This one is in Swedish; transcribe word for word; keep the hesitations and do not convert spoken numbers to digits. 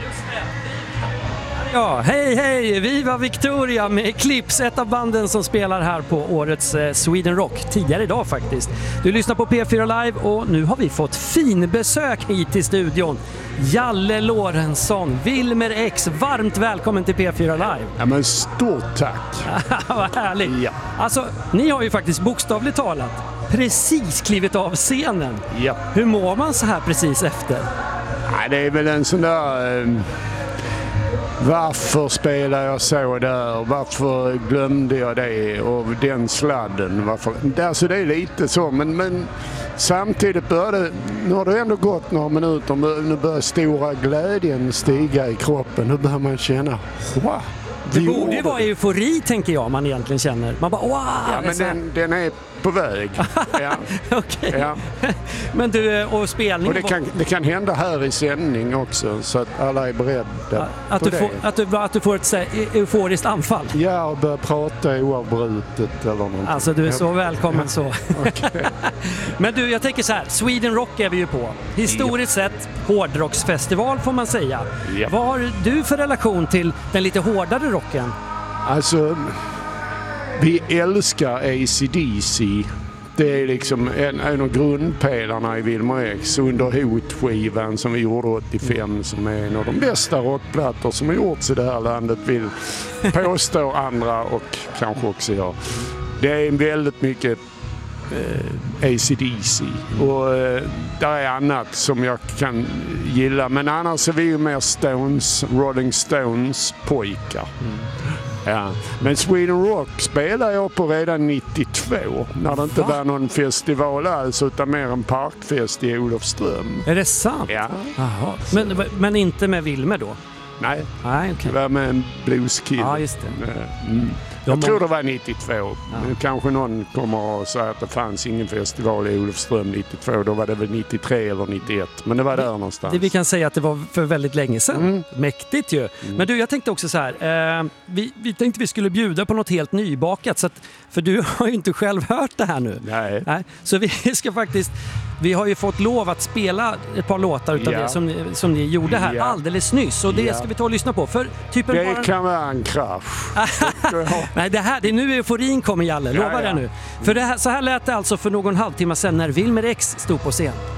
Ja, hej hej! Viva Victoria med Eclipse, ett av banden som spelar här på årets eh, Sweden Rock, tidigare idag faktiskt. Du lyssnar på P fyra Live och nu har vi fått fin besök hit till studion. Jalle Lorentzon, Wilmer X, varmt välkommen till P fyra Live. Ja, men stort tack. Vad härligt. Ja. Alltså, ni har ju faktiskt bokstavligt talat precis klivit av scenen. Ja. Hur mår man så här precis efter? Ja, det är väl en sån där... Eh, varför spelar jag så där? Varför glömde jag det? Och den sladden. Varför? Alltså det är lite så, men... men samtidigt började, nu har det ändå gått några minuter, nu börjar stora glädjen stiga i kroppen. Nu börjar man känna, wow. Det borde ju vara eufori, tänker jag, man egentligen känner. Man bara, wow! Ja, men den, den är på väg. Ja. Okej. Ja. Men du, och spelning... Och det kan, det kan hända här i sändning också, så att alla är beredda att på du det. Får, att, du, att du får ett så här, euforiskt anfall. Ja, och börja prata oavbrutet eller någonting. Alltså, du är så välkommen ja. så. Okay. Men du, jag tänker så här, Sweden Rock är vi ju på. Historiskt ja. sett, hårdrocksfestival får man säga. Ja. Vad har du för relation till den lite hårdare rocken? Alltså, vi älskar A C D C. Det är liksom en, en av grundpelarna i Wilmer X under hotskivan som vi gjorde åttiofem, som är en av de bästa rockplattor som har gjorts i det här landet, vill påstå andra och kanske också jag. Det är väldigt mycket eh, A C D C och eh, det är annat som jag kan gilla, men annars är vi ju mer Stones, Rolling Stones pojkar. Mm. Ja. Men Sweden Rock spelade jag på redan nittiotvå när det inte Va? var någon festival alls utan mer en parkfest i Olofström. Är det sant? Ja. Jaha. Men, men inte med Wilmer då? Nej, Nej okay. Det var med en blueskille. Ja, just det. Mm. Jag De tror det var nittiotvå. Ja. Men kanske någon kommer att säga att det fanns ingen festival i Olofström nittiotvå. Då var det väl nittiotre eller nittioett. Men det var där någonstans. Det vi kan säga att det var för väldigt länge sedan. Mm. Mäktigt ju. Mm. Men du, jag tänkte också så här. Eh, vi, vi tänkte vi skulle bjuda på något helt nybakat. Så att, för du har ju inte själv hört det här nu. Nej. Nej. Så vi ska faktiskt... Vi har ju fått lov att spela ett par låtar utav ja. det som ni, som ni gjorde här ja. alldeles nyss. Och det ja. ska vi ta och lyssna på. För typ det bara... kan vara en krasch. Nej, det här, det är nu euforin kommer, Jalle. Lovar ja, ja. jag nu. För det här, så här lät det alltså för någon halvtimme sedan när Wilmer X stod på scen.